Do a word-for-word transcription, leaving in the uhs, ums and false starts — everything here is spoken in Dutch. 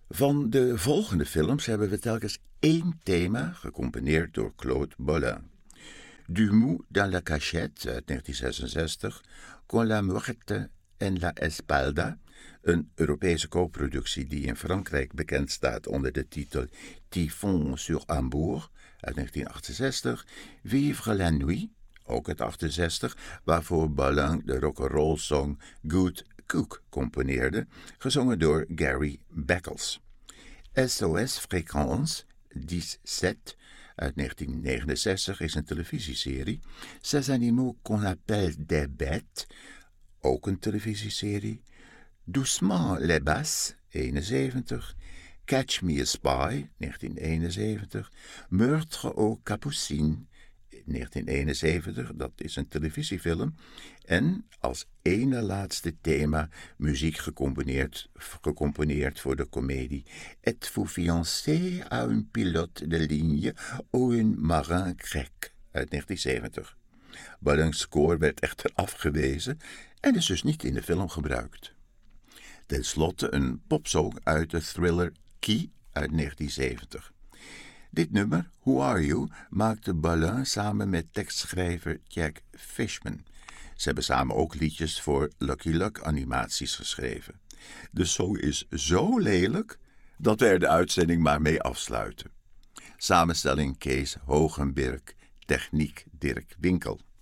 Van de volgende films hebben we telkens één thema, gecomponeerd door Claude Bolin. Du Mou dans la Cachette uit negentien zesenzestig, Con la Muerte en la Espalda, een Europese co-productie die in Frankrijk bekend staat onder de titel Typhon sur Hambourg uit negentien achtenzestig, Vivre la Nuit, ook uit achtenzestig, waarvoor Bolin de rock'n'roll song Good Cook componeerde, gezongen door Gary Beckles. S O S Fréquence zestien uit negentien negenenzestig is een televisieserie. Ces animaux qu'on appelle des bêtes, ook een televisieserie. Doucement les basses, eenenzeventig. Catch Me a Spy, negentien eenenzeventig. Meurtre aux Capucines, negentien eenenzeventig, dat is een televisiefilm. En als ene laatste thema muziek gecomponeerd, gecomponeerd voor de komedie Êtes-vous fiancé à un pilote de ligne ou un marin grec uit negentien zeventig. Bolin's score werd echter afgewezen en is dus niet in de film gebruikt. Ten slotte een popsong uit de thriller Key uit negentien zeventig. Dit nummer, Who Are You, maakte Bolin samen met tekstschrijver Jack Fishman. Ze hebben samen ook liedjes voor Lucky Luke animaties geschreven. De song is zo lelijk dat we er de uitzending maar mee afsluiten. Samenstelling Kees Hogenberg, techniek Dirk Winkel.